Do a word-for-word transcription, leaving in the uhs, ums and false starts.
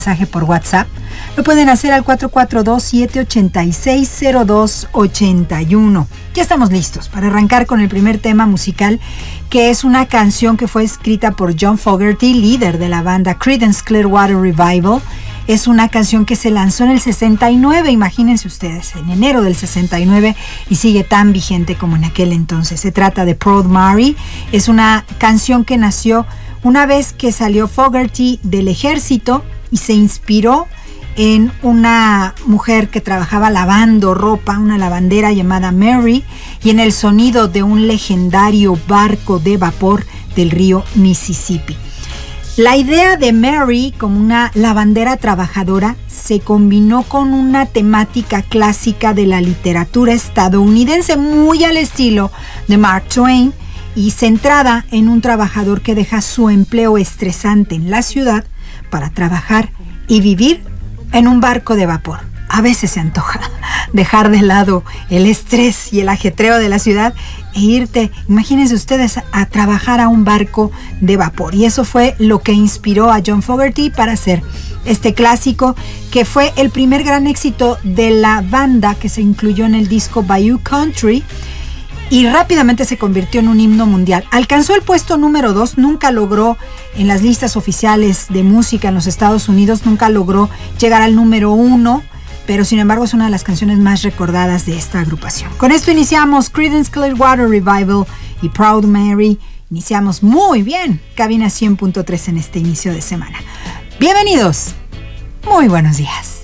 mensaje por WhatsApp. Lo pueden hacer al cuatro cuatro dos, siete ocho seis, cero dos ocho uno. Ya estamos listos para arrancar con el primer tema musical, que es una canción que fue escrita por John Fogerty, líder de la banda Creedence Clearwater Revival. Es una canción que se lanzó en el sesenta y nueve, imagínense ustedes, en enero del sesenta y nueve, y sigue tan vigente como en aquel entonces. Se trata de Proud Mary. Es una canción que nació una vez que salió Fogerty del ejército y se inspiró en una mujer que trabajaba lavando ropa, una lavandera llamada Mary, y en el sonido de un legendario barco de vapor del río Mississippi. La idea de Mary como una lavandera trabajadora se combinó con una temática clásica de la literatura estadounidense, muy al estilo de Mark Twain, y centrada en un trabajador que deja su empleo estresante en la ciudad para trabajar y vivir en un barco de vapor. A veces se antoja dejar de lado el estrés y el ajetreo de la ciudad e irte, imagínense ustedes, a, a trabajar a un barco de vapor. Y eso fue lo que inspiró a John Fogerty para hacer este clásico, que fue el primer gran éxito de la banda, que se incluyó en el disco Bayou Country, y rápidamente se convirtió en un himno mundial. Alcanzó el puesto número dos, nunca logró en las listas oficiales de música en los Estados Unidos, nunca logró llegar al número uno, pero sin embargo es una de las canciones más recordadas de esta agrupación. Con esto iniciamos Creedence Clearwater Revival y Proud Mary. Iniciamos muy bien Cabina cien punto tres en este inicio de semana. Bienvenidos, muy buenos días.